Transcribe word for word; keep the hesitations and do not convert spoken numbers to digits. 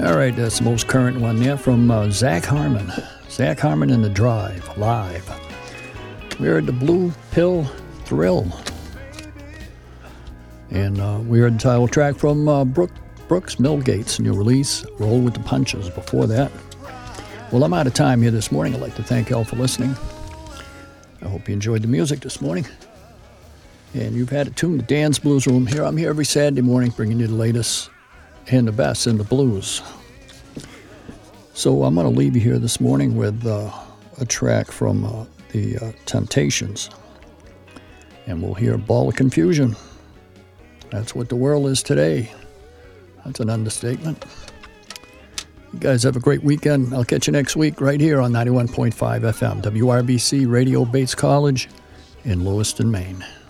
All right, that's the most current one there from uh, Zach Harmon. Zach Harmon in the Drive, live. We heard the Blue Pill Thrill. And uh, we heard the title track from uh, Brooke, Brooks Millgate's new release, Roll with the Punches. Before that, well, I'm out of time here this morning. I'd like to thank you all for listening. I hope you enjoyed the music this morning. And you've had it tuned to Dan's Blues Room. Here, I'm here every Saturday morning bringing you the latest and the best in the blues. So I'm going to leave you here this morning with uh, a track from uh, the uh, Temptations. And we'll hear Ball of Confusion. That's what the world is today. That's an understatement. You guys have a great weekend. I'll catch you next week right here on ninety-one point five F M, W R B C Radio, Bates College in Lewiston, Maine.